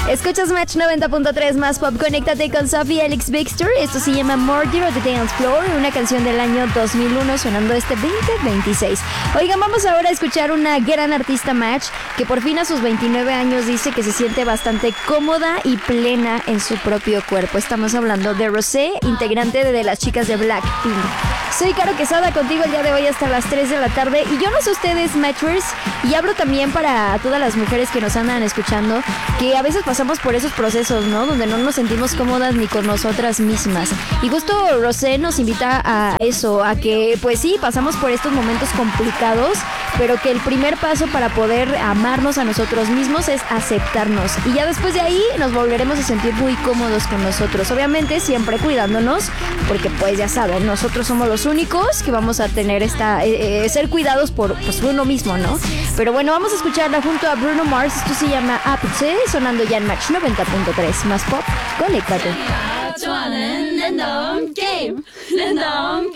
Escuchas Match 90.3 más pop. Conéctate con Sophie Alex Bixter. Esto se llama Murder of the Dance Floor, una canción del año 2001 sonando este 2026. Oigan, vamos ahora a escuchar una gran artista Match que por fin a sus 29 años dice que se siente bastante cómoda y plena en su propio cuerpo. Estamos hablando de Rosé, integrante de las chicas de Blackpink. Soy Caro Quesada, contigo el día de hoy hasta las 3 de la tarde. Y yo no sé ustedes, Matchers, y hablo también para todas las mujeres que nos andan escuchando, que a veces pasamos por esos procesos, ¿no? Donde no nos sentimos cómodas ni con nosotras mismas. Y justo Rosé nos invita a eso, a que pues sí, pasamos por estos momentos complicados, pero que el primer paso para poder amarnos a nosotros mismos es aceptarnos. Y ya después de ahí nos volveremos a sentir muy cómodos con nosotros. Obviamente siempre cuidándonos, porque pues ya saben, nosotros somos los únicos que vamos a tener ser cuidados por pues, uno mismo, ¿no? Pero bueno, vamos a escucharla junto a Bruno Mars. Esto se llama Ápice, sonando ya en Match 90.3 más pop. Conéctate.